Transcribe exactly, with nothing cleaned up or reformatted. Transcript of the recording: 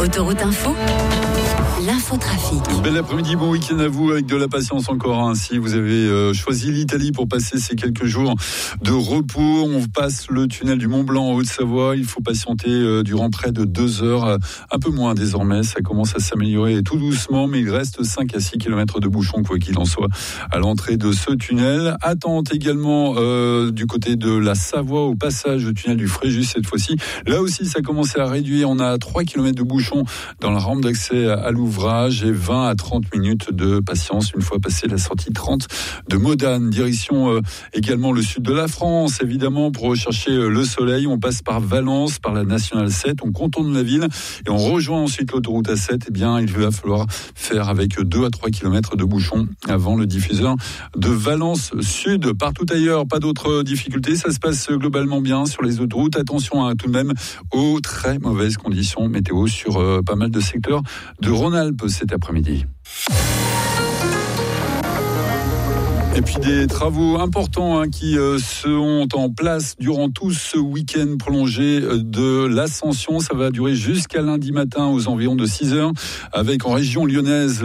Autoroute Info, l'infotrafic. Bel après-midi, bon week-end à vous avec de la patience encore. Hein. Si vous avez euh, choisi l'Italie pour passer ces quelques jours de repos, on passe le tunnel du Mont Blanc en Haute-Savoie. Il faut patienter euh, durant près de deux heures, euh, un peu moins désormais. Ça commence à s'améliorer tout doucement, mais il reste cinq à six kilomètres de bouchons, quoi qu'il en soit, à l'entrée de ce tunnel. Attente également euh, du côté de la Savoie au passage du tunnel du Fréjus cette fois-ci. Là aussi, ça commence à réduire. On a trois kilomètres de bouchons dans la rampe d'accès à l'ouvrage et vingt à trente minutes de patience une fois passé la sortie trente de Modane. Direction euh, également le sud de la France, évidemment, pour rechercher euh, le soleil. On passe par Valence, par la Nationale sept, on contourne la ville et on rejoint ensuite l'autoroute A sept. Eh bien, il va falloir faire avec deux à trois kilomètres de bouchons avant le diffuseur de Valence Sud. Partout ailleurs, pas d'autres difficultés. Ça se passe globalement bien sur les autoroutes. Attention hein, tout de même aux très mauvaises conditions météo sur euh, pas mal de secteurs de Rhône-Alpes cet après-midi. Et puis des travaux importants hein, qui euh, seront en place durant tout ce week-end prolongé de l'Ascension. Ça va durer jusqu'à lundi matin aux environs de six heures avec en région lyonnaise